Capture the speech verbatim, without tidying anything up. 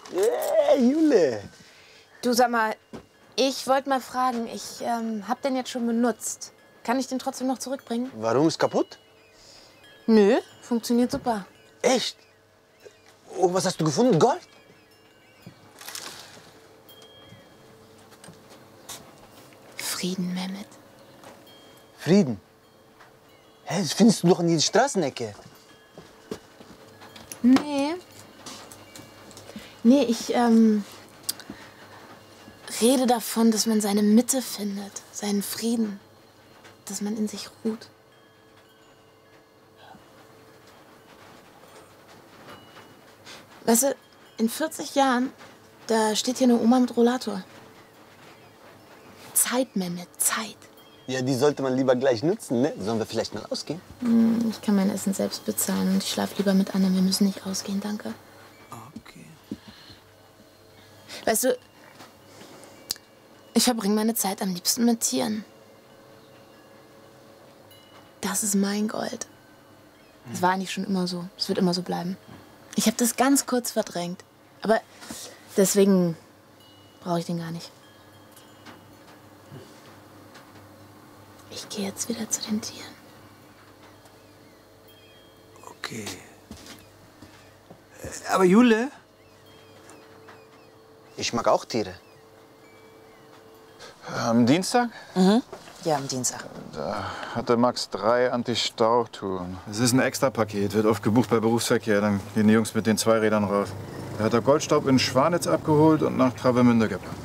Hey, Jule. Du, sag mal, ich wollte mal fragen, ich ähm, hab den jetzt schon benutzt. Kann ich den trotzdem noch zurückbringen? Warum ist kaputt? Nö, funktioniert super. Echt? Und was hast du gefunden? Gold? Frieden, Mehmet. Frieden? Hä, das findest du doch in jeder Straßenecke. Nee. Nee, ich ähm, rede davon, dass man seine Mitte findet, seinen Frieden, dass man in sich ruht. Weißt du, in vierzig Jahren, da steht hier eine Oma mit Rollator. Zeit, Mehmet, Zeit. Ja, die sollte man lieber gleich nutzen, ne? Sollen wir vielleicht mal ausgehen? Hm, ich kann mein Essen selbst bezahlen und ich schlafe lieber mit anderen. Wir müssen nicht ausgehen, danke. Okay. Weißt du, ich verbringe meine Zeit am liebsten mit Tieren. Das ist mein Gold. Das war eigentlich schon immer so. Es wird immer so bleiben. Ich habe das ganz kurz verdrängt. Aber deswegen brauche ich den gar nicht. Ich gehe jetzt wieder zu den Tieren. Okay. Aber Jule? Ich mag auch Tiere. Am Dienstag? Mhm. Ja, am Dienstag. Da hatte Max drei Anti-Stau-Touren. Es ist ein Extrapaket, wird oft gebucht bei Berufsverkehr. Dann gehen die Jungs mit den Zweirädern raus. Da hat er Goldstaub in Schwanitz abgeholt und nach Travemünde gebracht.